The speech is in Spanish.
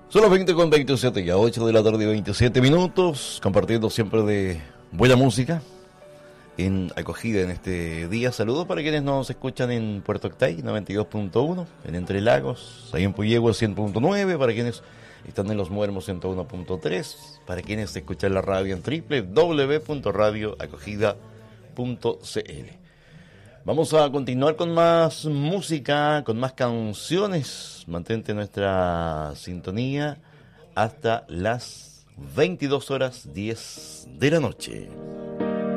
Son las 20 con 27, ya 8 de la tarde y 27 minutos, compartiendo siempre de buena música en acogida en este día. Saludos para quienes nos escuchan en Puerto Octay, 92.1, en Entre Lagos, ahí en Puyehue, 100.9, para quienes están en Los Muermos, 101.3, para quienes escuchan la radio en www.radioacogida.cl. Vamos a continuar con más música, con más canciones. Mantente nuestra sintonía hasta las 22 horas 10 de la noche.